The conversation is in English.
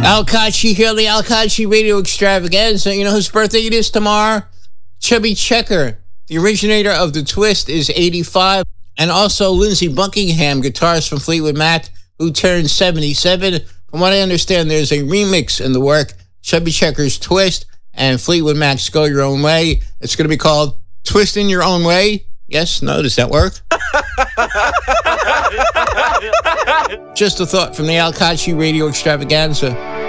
Al Kachi here on the Al Kachi Radio Extravaganza. You know whose birthday it is tomorrow? Chubby Checker, the originator of the twist, is 85. And also Lindsey Buckingham, guitarist from Fleetwood Mac, who turned 77. From what I understand, there's a remix in the work, Chubby Checker's Twist and Fleetwood Mac's Go Your Own Way. It's going to be called Twist in Your Own Way. Yes? No? Does that work? Just a thought from the Al Kachi Radio Extravaganza.